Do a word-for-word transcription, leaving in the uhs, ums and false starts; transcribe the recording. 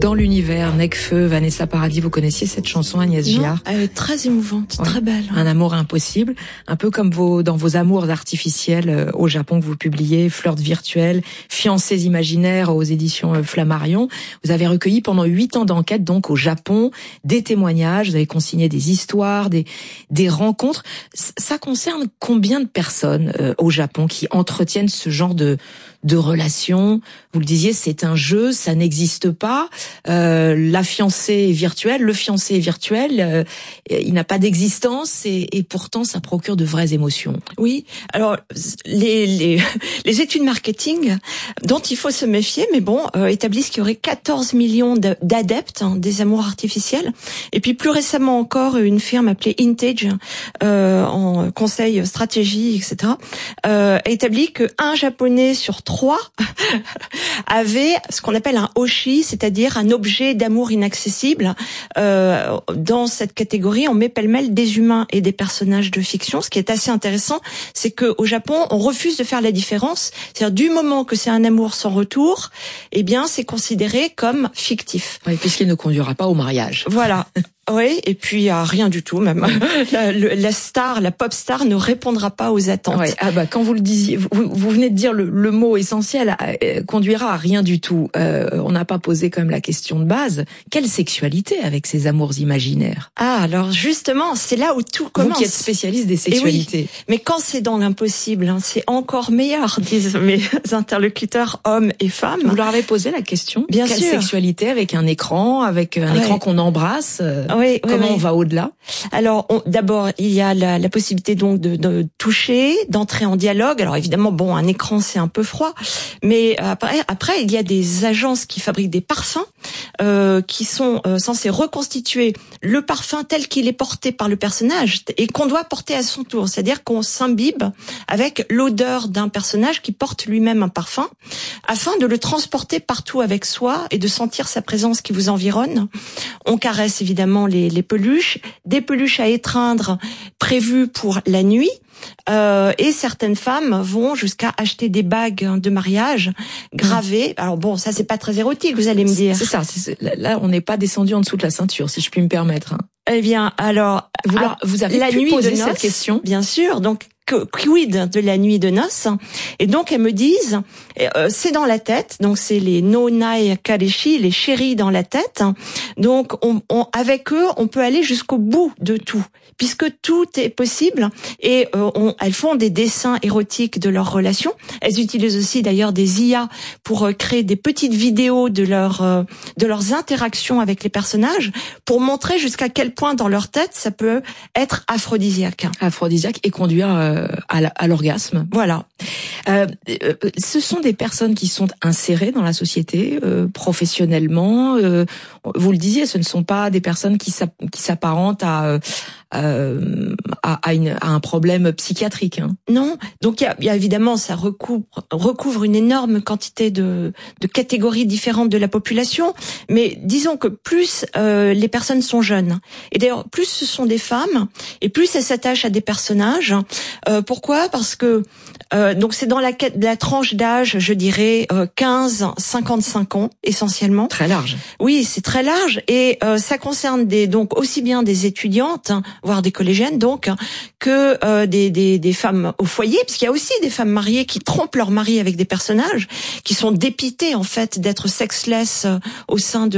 Dans l'univers, Necfeu, Vanessa Paradis, vous connaissiez cette chanson, Agnès Giard? Elle est très émouvante, ouais. Très belle. Un amour impossible, un peu comme vos, dans vos amours artificiels euh, au Japon que vous publiez, Flirt virtuel, Fiancés imaginaires aux éditions euh, Flammarion. Vous avez recueilli pendant huit ans d'enquête donc au Japon des témoignages, vous avez consigné des histoires, des, des rencontres. Ça concerne combien de personnes euh, au Japon qui entretiennent ce genre de, de relations? Vous le disiez, c'est un jeu, ça n'existe pas. Euh, la fiancée est virtuelle, le fiancé est virtuel, euh, il n'a pas d'existence et, et pourtant ça procure de vraies émotions. Oui, alors les, les, les études marketing dont il faut se méfier, mais bon, euh, établissent qu'il y aurait quatorze millions d'adeptes hein, des amours artificiels. Et puis plus récemment encore, une firme appelée Intage, euh, en conseil stratégie, et cetera, euh, a établi que un Japonais sur trois avait ce qu'on appelle un oshi, c'est-à-dire un objet d'amour inaccessible. Euh, dans cette catégorie, on met pêle-mêle des humains et des personnages de fiction. Ce qui est assez intéressant, c'est que au Japon, on refuse de faire la différence. C'est-à-dire du moment que c'est un amour sans retour, eh bien, c'est considéré comme fictif. Oui, puisqu'il ne conduira pas au mariage. Voilà. Oui, et puis à rien du tout même. La, la star, la pop star ne répondra pas aux attentes. Ouais, ah bah quand vous le disiez, vous, vous venez de dire le, le mot essentiel, euh, conduira à rien du tout. Euh, on n'a pas posé quand même la question de base. Quelle sexualité avec ces amours imaginaires? Ah, alors justement, c'est là où tout commence. Vous qui êtes spécialiste des sexualités. Oui, mais quand c'est dans l'impossible, hein, c'est encore meilleur, disent mes interlocuteurs hommes et femmes. Vous leur avez posé la question? Bien Quelle sûr. Quelle sexualité avec un écran, avec un ouais. écran qu'on embrasse? Oui, Comment oui, on oui. va au-delà? Alors, d'abord, il y a la, la possibilité donc de, de toucher, d'entrer en dialogue. Alors évidemment, bon, un écran c'est un peu froid, mais après, après il y a des agences qui fabriquent des parfums euh, qui sont euh, censés reconstituer le parfum tel qu'il est porté par le personnage et qu'on doit porter à son tour. C'est-à-dire qu'on s'imbibe avec l'odeur d'un personnage qui porte lui-même un parfum, afin de le transporter partout avec soi et de sentir sa présence qui vous environne. On caresse évidemment les, les peluches, des peluches à étreindre prévues pour la nuit. Euh, et certaines femmes vont jusqu'à acheter des bagues de mariage gravées. Alors bon, ça c'est pas très érotique, vous allez me dire. C'est ça. C'est, là, on n'est pas descendu en dessous de la ceinture, si je puis me permettre. Eh bien, alors, vous, leur, vous avez la pu nuit poser de noces, cette question? Bien sûr. Donc, quid de la nuit de noces? Et donc elles me disent, euh, c'est dans la tête. Donc c'est les no nai kareshi, les chéris dans la tête. Donc on, on, avec eux, on peut aller jusqu'au bout de tout, puisque tout est possible. Et euh, on, elles font des dessins érotiques de leurs relations. Elles utilisent aussi d'ailleurs des I A pour euh, créer des petites vidéos de leur euh, de leurs interactions avec les personnages, pour montrer jusqu'à quel point dans leur tête ça peut être aphrodisiaque. Aphrodisiaque et conduire euh, à l'orgasme. Voilà. Euh, euh, ce sont des personnes qui sont insérées dans la société euh, professionnellement. Euh, vous le disiez, ce ne sont pas des personnes qui s'apparentent à, euh, à, à, une, à un problème psychiatrique. Hein. Non. Donc il y a, y a évidemment, ça recouvre, recouvre une énorme quantité de, de catégories différentes de la population. Mais disons que plus euh, les personnes sont jeunes, et d'ailleurs plus ce sont des femmes, et plus elles s'attachent à des personnages. Euh, pourquoi? Parce que euh, donc c'est dans la, la tranche d'âge, je dirais euh, quinze à cinquante-cinq ans essentiellement. Très large. Oui, c'est très large et euh, ça concerne des donc aussi bien des étudiantes, hein, voire des collégiennes donc, que euh, des, des des femmes au foyer, parce qu'il y a aussi des femmes mariées qui trompent leur mari avec des personnages, qui sont dépitées en fait d'être sexless euh, au sein de